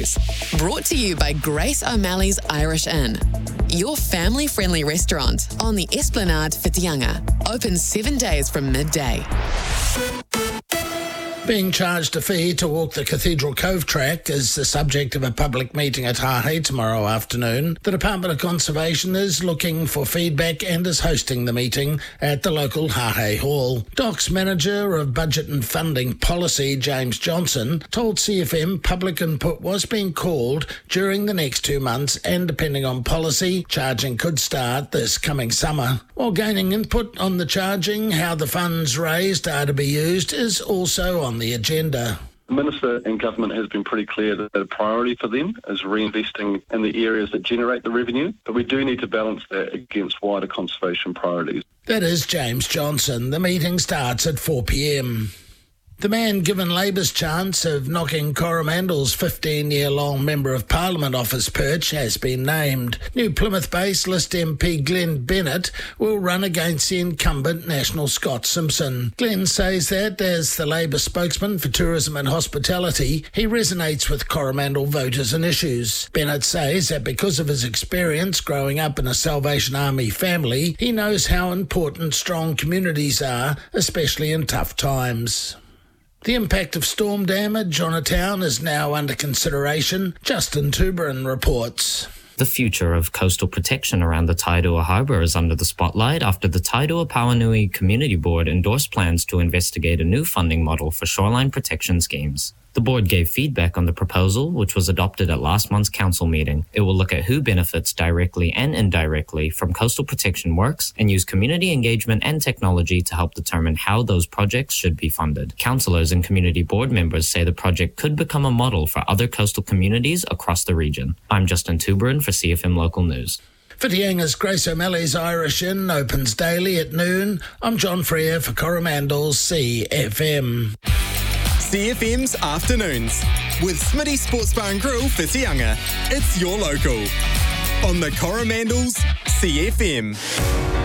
News. Brought to you by Grace O'Malley's Irish Inn. Your family-friendly restaurant on the Esplanade Whitianga. Open 7 days from midday. Being charged a fee to walk the Cathedral Cove track is the subject of a public meeting at Hahei tomorrow afternoon. The Department of Conservation is looking for feedback and is hosting the meeting at the local Hahei Hall. DOC's Manager of Budget and Funding Policy, James Johnson, told CFM public input was being called during the next 2 months, and depending on policy, charging could start this coming summer. While gaining input on the charging, how the funds raised are to be used is also on the agenda. The Minister and Government has been pretty clear that a priority for them is reinvesting in the areas that generate the revenue, but we do need to balance that against wider conservation priorities. That is James Johnson. The meeting starts at 4 p.m. The man given Labour's chance of knocking Coromandel's 15-year-long Member of Parliament off his perch has been named. New Plymouth-based List MP Glenn Bennett will run against the incumbent National Scott Simpson. Glenn says that, as the Labour spokesman for tourism and hospitality, he resonates with Coromandel voters and issues. Bennett says that because of his experience growing up in a Salvation Army family, he knows how important strong communities are, especially in tough times. The impact of storm damage on a town is now under consideration. Justin Tuberin reports. The future of coastal protection around the Tairua Harbour is under the spotlight after the Tairua Pauanui Community Board endorsed plans to investigate a new funding model for shoreline protection schemes. The board gave feedback on the proposal, which was adopted at last month's council meeting. It will look at who benefits directly and indirectly from coastal protection works and use community engagement and technology to help determine how those projects should be funded. Councillors and community board members say the project could become a model for other coastal communities across the region. I'm Justin Tuberin for CFM Local News. Whitianga's Grace O'Malley's Irish Inn opens daily at noon. I'm John Freer for Coromandel's CFM. CFM's Afternoons with Smitty Sports Bar and Grill Whitianga. It's your local on the Coromandel's CFM.